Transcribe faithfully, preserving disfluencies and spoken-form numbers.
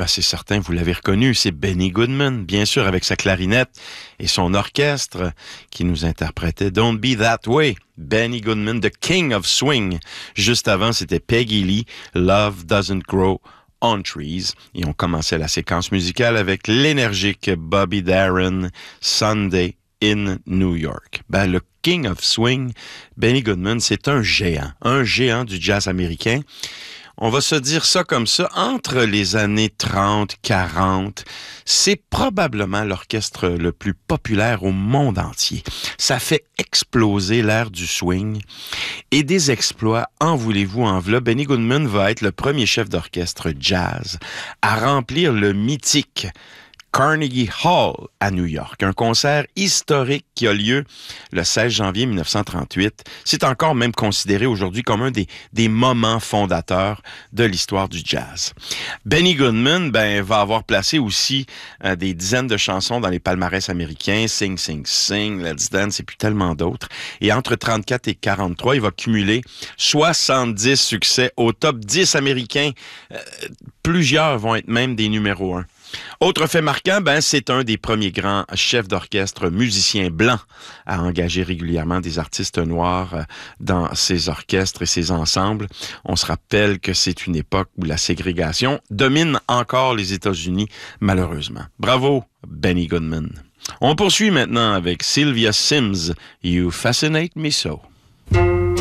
Ben, c'est certain, vous l'avez reconnu, c'est Benny Goodman, bien sûr, avec sa clarinette et son orchestre qui nous interprétait Don't Be That Way. Benny Goodman, the King of Swing. Juste avant, c'était Peggy Lee, Love Doesn't Grow on Trees. Et on commençait la séquence musicale avec l'énergique Bobby Darin, Sunday in New York. Ben, le King of Swing, Benny Goodman, c'est un géant, un géant du jazz américain. On va se dire ça comme ça, entre les années trente, quarante, c'est probablement l'orchestre le plus populaire au monde entier. Ça fait exploser l'ère du swing et des exploits, en voulez-vous, en v'là. Benny Goodman va être le premier chef d'orchestre jazz à remplir le mythique Carnegie Hall à New York, un concert historique qui a lieu le seize janvier mille neuf cent trente-huit. C'est encore même considéré aujourd'hui comme un des, des moments fondateurs de l'histoire du jazz. Benny Goodman ben, va avoir placé aussi euh, des dizaines de chansons dans les palmarès américains, Sing, Sing, Sing, Let's Dance et puis tellement d'autres. Et entre trente-quatre et quarante-trois, il va cumuler soixante-dix succès au top dix américains. Euh, plusieurs vont être même des numéros un. Autre fait marquant, ben, c'est un des premiers grands chefs d'orchestre musiciens blancs à engager régulièrement des artistes noirs dans ses orchestres et ses ensembles. On se rappelle que c'est une époque où la ségrégation domine encore les États-Unis, malheureusement. Bravo, Benny Goodman. On poursuit maintenant avec Sylvia Sims, You Fascinate Me So.